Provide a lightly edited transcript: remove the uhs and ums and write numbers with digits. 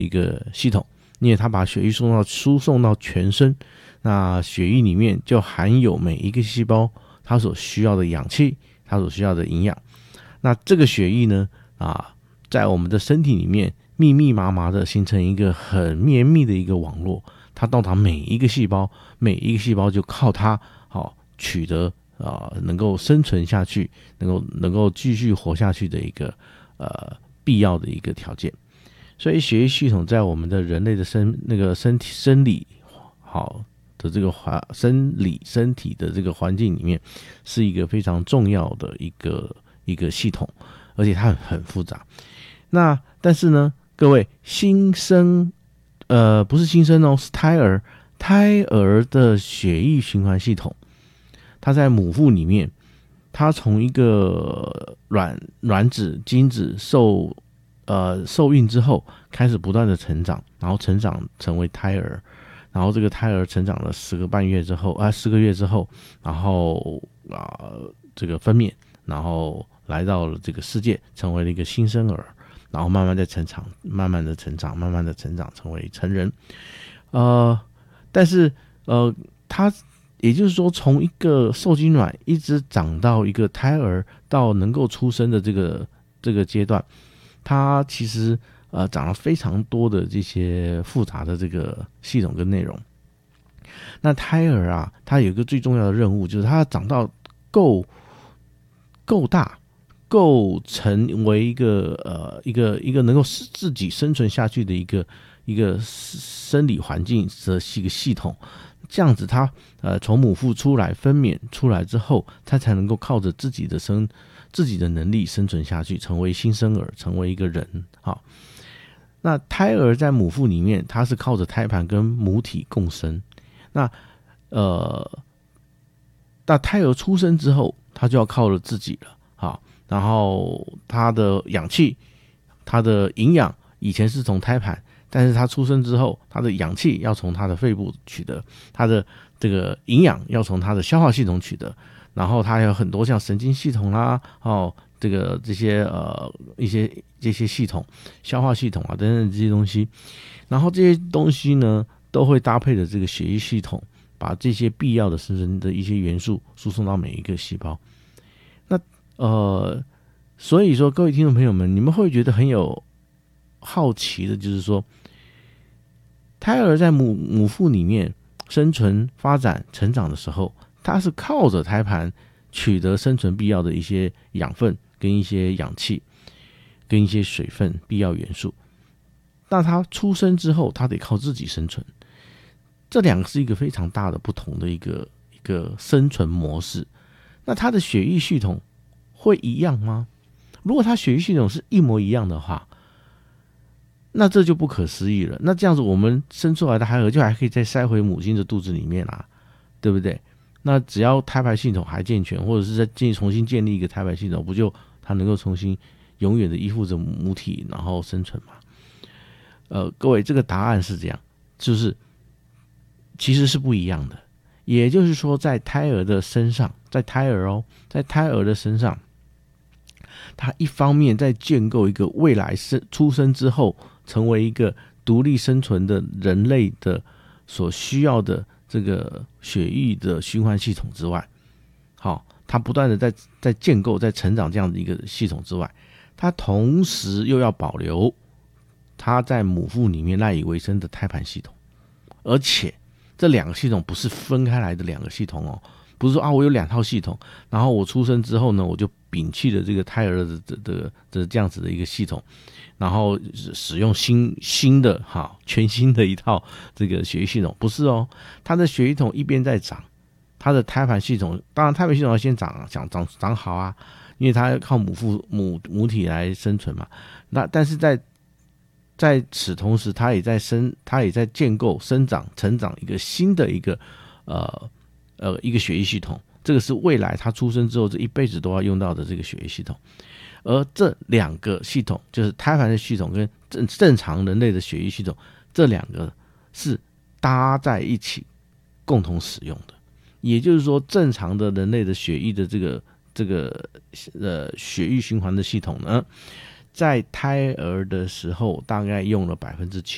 一个系统，因为它把血液输送到全身，那血液里面就含有每一个细胞它所需要的氧气，它所需要的营养。那这个血液呢，在我们的身体里面密密麻麻的形成一个很绵密的一个网络，它到达每一个细胞，每一个细胞就靠它取得能够生存下去，能够继续活下去的一个必要的一个条件。所以血液系统在我们的人类的生理好的这个身体的这个环境里面，是一个非常重要的一个系统，而且它很复杂。那但是呢，各位新生不是新生哦，是胎儿的血液循环系统，它在母腹里面，它从一个卵子精子受孕之后，开始不断的成长，然后成长成为胎儿，然后这个胎儿成长了10个月之后，然后这个分娩，然后来到了这个世界，成为了一个新生儿，然后慢慢的成长，慢慢的成长，成为成人。但是它也就是说，从一个受精卵一直长到一个胎儿，到能够出生的这个阶段，它其实长了非常多的这些复杂的这个系统跟内容。那胎儿它有一个最重要的任务，就是它长到够大，够成为一个能够自己生存下去的一个生理环境的一个系统。这样子它从母腹出来分娩出来之后，它才能够靠着自己的能力生存下去，成为新生儿，成为一个人。好，那胎儿在母腹里面，它是靠着胎盘跟母体共生。那胎儿出生之后，他就要靠着自己了。好，然后他的氧气、他的营养以前是从胎盘，但是他出生之后，他的氧气要从他的肺部取得，他的这个营养要从他的消化系统取得，然后他还有很多像神经系统啦，这些系统、消化系统等等这些东西，然后这些东西呢，都会搭配的这个血液系统，把这些必要的生成的一些元素输送到每一个细胞。那所以说各位听众朋友们，你们会觉得很有好奇的，就是说，胎儿在母腹里面生存、发展、成长的时候，它是靠着胎盘取得生存必要的一些养分、跟一些氧气、跟一些水分必要元素。那它出生之后，它得靠自己生存。这两个是一个非常大的不同的一个生存模式。那它的血液系统会一样吗？如果它血液系统是一模一样的话，那这就不可思议了。那这样子，我们生出来的孩儿就还可以再塞回母亲的肚子里面对不对？那只要胎盘系统还健全，或者是再重新建立一个胎盘系统，不就它能够重新永远的依附着母体，然后生存吗？各位，这个答案是这样，就是其实是不一样的。也就是说，在胎儿的身上，在胎儿的身上，他一方面在建构一个未来出生之后成为一个独立生存的人类的所需要的这个血液的循环系统之外，好，他不断的在建构、在成长这样的一个系统之外，他同时又要保留他在母腹里面赖以为生的胎盘系统，而且这两个系统不是分开来的两个系统哦，不是说我有2套系统，然后我出生之后呢，我就摒弃了这个胎儿的这样子的一个系统，然后使用新的全新的一套这个血液系统，不是哦，它的血液系统一边在长，它的胎盘系统，当然胎盘系统要先长好因为它要靠母体来生存嘛。那但是在此同时，它也在建构、生长、成长一个新的一个血液系统，这个是未来他出生之后这一辈子都要用到的这个血液系统。而这两个系统，就是胎盘的系统跟正常人类的血液系统，这两个是搭在一起共同使用的。也就是说，正常的人类的血液的这个血液循环的系统呢，在胎儿的时候大概用了70%，